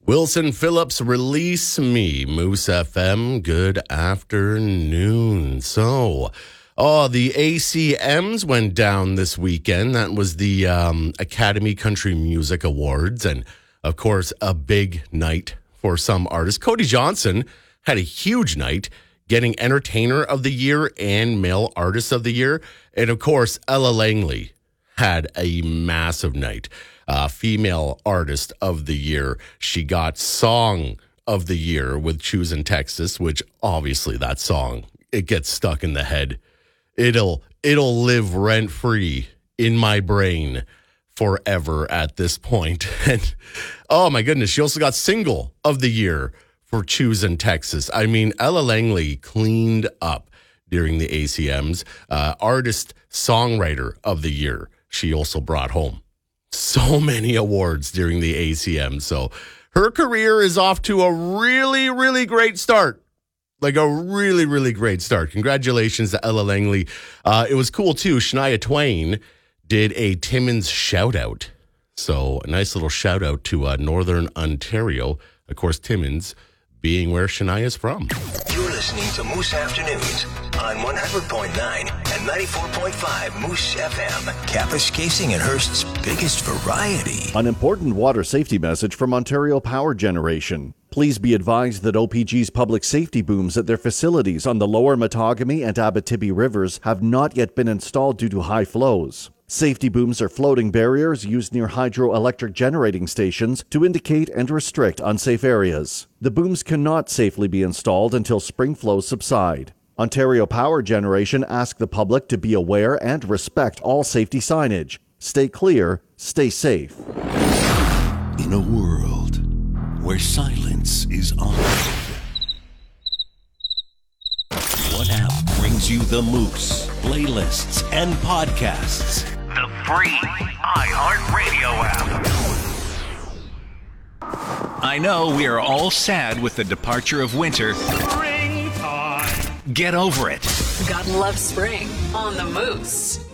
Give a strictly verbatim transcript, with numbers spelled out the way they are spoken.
Wilson Phillips, Release Me, Moose F M, good afternoon. So, oh, the A C Ms went down this weekend. That was the um, Academy Country Music Awards, and of course, a big night for some artists. Cody Johnson had a huge night, getting Entertainer of the Year and Male Artist of the Year. And of course, Ella Langley had a massive night. Uh, Female Artist of the Year. She got Song of the Year with Choosing Texas, which obviously that song, it gets stuck in the head. It'll it'll live rent free in my brain forever at this point. And oh my goodness, she also got Single of the Year for Choosing Texas. I mean, Ella Langley cleaned up during the A C Ms. Uh, Artist Songwriter of the Year, she also brought home. So many awards during the A C M. So her career is off to a really, really great start. Like a really, really great start. Congratulations to Ella Langley. Uh, it was cool, too. Shania Twain did a Timmins shout-out. So a nice little shout-out to uh, Northern Ontario. Of course, Timmins being where Shania's from. You're listening to Moose Afternoons on one hundred point nine and ninety-four point five Moose F M. Kapuskasing and Hearst's biggest variety. An important water safety message from Ontario Power Generation. Please be advised that O P G's public safety booms at their facilities on the lower Matagami and Abitibi rivers have not yet been installed due to high flows. Safety booms are floating barriers used near hydroelectric generating stations to indicate and restrict unsafe areas. The booms cannot safely be installed until spring flows subside. Ontario Power Generation asks the public to be aware and respect all safety signage. Stay clear, stay safe. In a world where silence is honored, what app brings you the Moose playlists and podcasts? The free iHeartRadio app. I know we are all sad with the departure of winter. Springtime. Get over it. Gotta love spring on the Moose.